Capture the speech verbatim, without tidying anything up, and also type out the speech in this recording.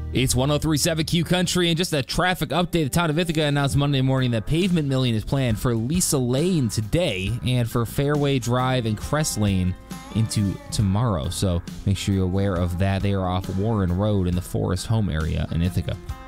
It's one oh three point seven Q Country, and just a traffic update. The town of Ithaca announced Monday morning that pavement milling is planned for Lisa Lane today and for Fairway Drive and Crest Lane into tomorrow. So make sure you're aware of that. They are off Warren Road in the Forest Home area in Ithaca.